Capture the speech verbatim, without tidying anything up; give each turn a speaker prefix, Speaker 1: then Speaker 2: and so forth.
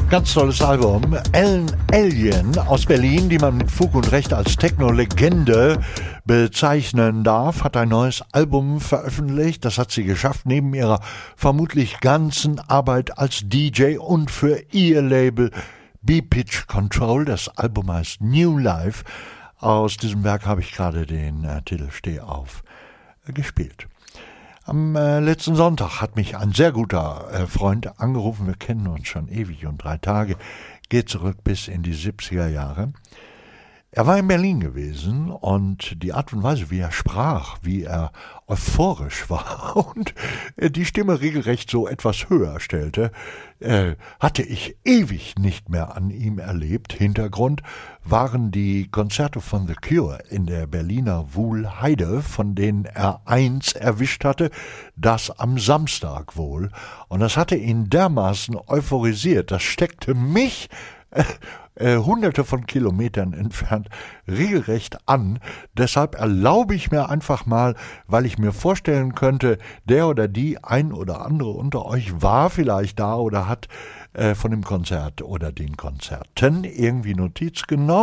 Speaker 1: Ganz tolles Album. Ellen Allien aus Berlin, die man mit Fug und Recht als Techno-Legende bezeichnen darf, hat ein neues Album veröffentlicht. Das hat sie geschafft, neben ihrer vermutlich ganzen Arbeit als D J und für ihr Label B-Pitch Control. Das Album heißt New Life. Aus diesem Werk habe ich gerade den äh, Titel Steh auf äh, gespielt. Am äh, letzten Sonntag hat mich ein sehr guter äh, Freund angerufen. Wir kennen uns schon ewig und drei Tage. Geht zurück bis in die siebziger Jahre. Er war in Berlin gewesen und die Art und Weise, wie er sprach, wie er euphorisch war und äh, die Stimme regelrecht so etwas höher stellte, äh, hatte ich ewig nicht mehr an ihm erlebt. Hintergrund waren die Konzerte von The Cure in der Berliner Wuhlheide, von denen er eins erwischt hatte, das am Samstag wohl. Und das hatte ihn dermaßen euphorisiert, das steckte mich äh, äh, hunderte von Kilometern entfernt regelrecht an. Deshalb erlaube ich mir einfach mal, weil ich mir vorstellen könnte, der oder die ein oder andere unter euch war vielleicht da oder hat äh, von dem Konzert oder den Konzerten irgendwie Notiz genommen.